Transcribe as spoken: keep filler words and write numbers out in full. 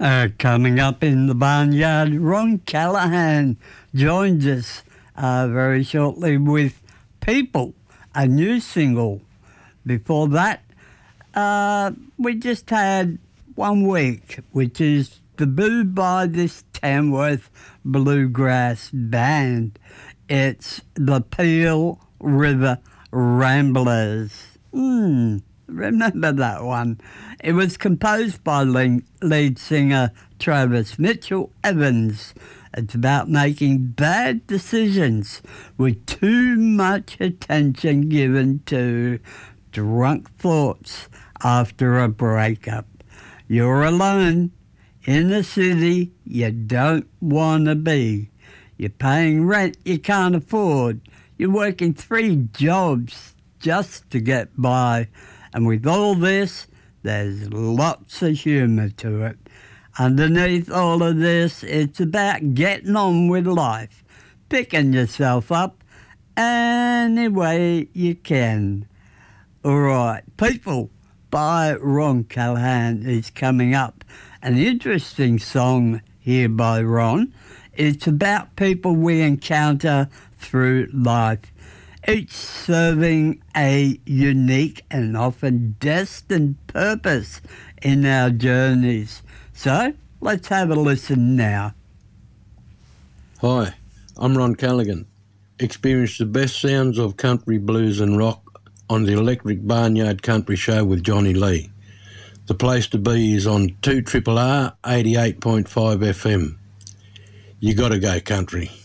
Uh, coming up in the barnyard, Ron Callaghan joins us uh, very shortly with People, a new single. Before that, uh, we just had One Week, which is debuted by this Tamworth bluegrass band. It's the Peel River Ramblers. Hmm, remember that one. It was composed by lead singer Travis Mitchell Evans. It's about making bad decisions with too much attention given to drunk thoughts after a breakup. You're alone in the city you don't want to be. You're paying rent you can't afford. You're working three jobs just to get by. And with all this, there's lots of humour to it. Underneath all of this, it's about getting on with life, picking yourself up any way you can. All right, People by Ron Callaghan is coming up. An interesting song here by Ron. It's about people we encounter through life, each serving a unique and often destined purpose in our journeys. So, let's have a listen now. Hi, I'm Ron Callaghan. Experience the best sounds of country, blues and rock on the Electric Barnyard Country Show with Johnny Lee. The place to be is on two R R R eighty-eight point five F M. You gotta go country.